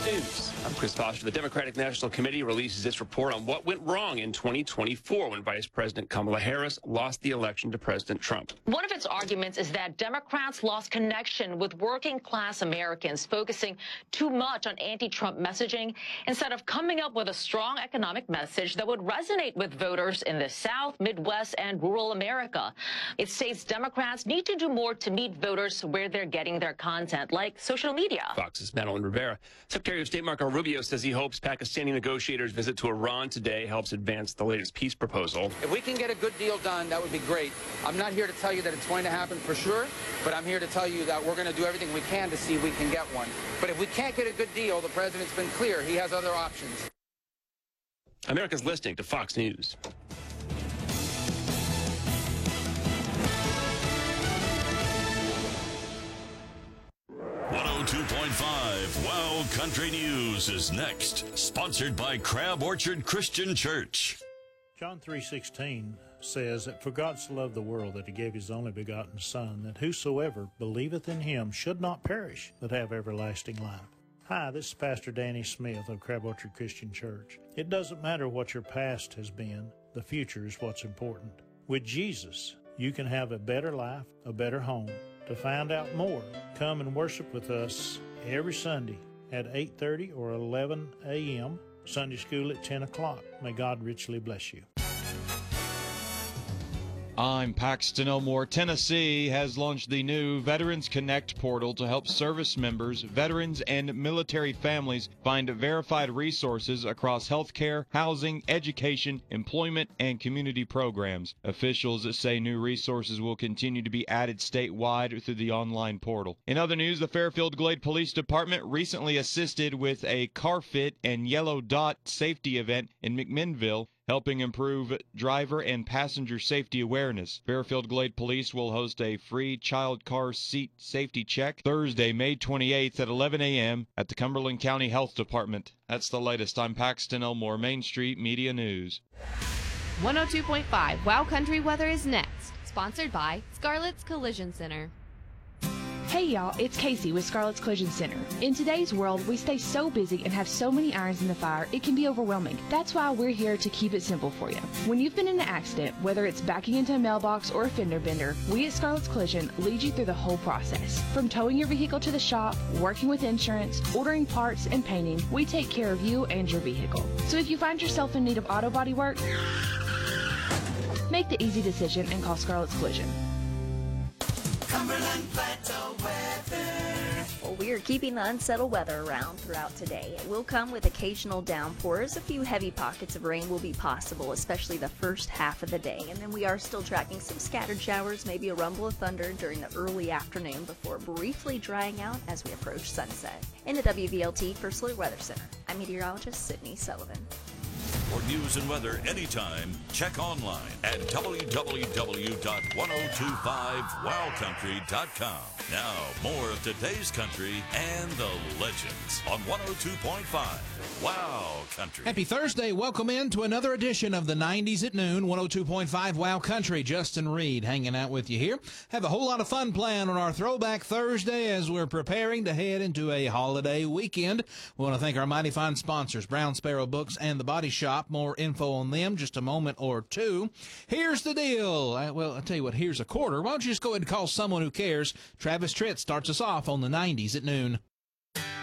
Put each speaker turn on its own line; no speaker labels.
News. I'm Chris Foster. The Democratic National Committee releases its report on what went wrong in 2024 when Vice President Kamala Harris lost the election to President Trump.
One of its arguments is that Democrats lost connection with working-class Americans, focusing too much on anti-Trump messaging instead of coming up with a strong economic message that would resonate with voters in the South, Midwest, and rural America. It states Democrats need to do more to meet voters where they're getting their content, like social media.
Fox's Madeline Rivera. Secretary of State Marco Rubio says he hopes Pakistani negotiators' visit to Iran today helps advance the latest peace proposal.
If we can get a good deal done, that would be great. I'm not here to tell you that it's going to happen for sure, but I'm here to tell you that we're going to do everything we can to see if we can get one. But if we can't get a good deal, the president's been clear. He has other options.
America's listening to Fox News.
Wow Country News is next, sponsored by Crab Orchard Christian Church.
John 3:16 says that for God so loved the world that he gave his only begotten Son, that whosoever believeth in him should not perish, but have everlasting life. Hi, this is Pastor Danny Smith of Crab Orchard Christian Church. It doesn't matter what your past has been, the future is what's important. With Jesus, you can have a better life, a better home. To find out more, come and worship with us every Sunday at 8:30 or 11 a.m., Sunday school at 10 o'clock. May God richly bless you.
I'm Paxton Elmore. Tennessee has launched the new Veterans Connect portal to help service members, veterans, and military families find verified resources across healthcare, housing, education, employment, and community programs. Officials say new resources will continue to be added statewide through the online portal. In other news, the Fairfield Glade Police Department recently assisted with a car fit and yellow dot safety event in McMinnville, helping improve driver and passenger safety awareness. Fairfield Glade Police will host a free child car seat safety check Thursday, May 28th at 11 a.m. at the Cumberland County Health Department. That's the latest. I'm Paxton Elmore, Main Street Media News.
102.5 Wow Country Weather is next, sponsored by Scarlett's Collision Center.
Hey y'all, it's Casey with Scarlett's Collision Center. In today's world, we stay so busy and have so many irons in the fire, it can be overwhelming. That's why we're here to keep it simple for you. When you've been in an accident, whether it's backing into a mailbox or a fender bender, we at Scarlett's Collision lead you through the whole process. From towing your vehicle to the shop, working with insurance, ordering parts, and painting, we take care of you and your vehicle. So if you find yourself in need of auto body work, make the easy decision and call Scarlett's Collision.
Cumberland Plateau weather.
Well, we are keeping the unsettled weather around throughout today. It will come with occasional downpours. A few heavy pockets of rain will be possible, especially the first half of the day. And then we are still tracking some scattered showers, maybe a rumble of thunder during the early afternoon before briefly drying out as we approach sunset. In the WVLT First Alert Weather Center, I'm meteorologist Sydney Sullivan.
For news and weather anytime, check online at www.1025wowcountry.com. Now, more of today's country and the legends on 102.5 Wow Country.
Happy Thursday. Welcome in to another edition of the 90s at noon, 102.5 Wow Country. Justin Reed hanging out with you here. Have a whole lot of fun planned on our Throwback Thursday as we're preparing to head into a holiday weekend. We want to thank our mighty fine sponsors, Brown Sparrow Books and The Body Shop. More info on them just a moment or two. Here's the deal. Well, I'll tell you what, here's a quarter. Why don't you just go ahead and call someone who cares? Travis Tritt starts us off on the 90s at noon.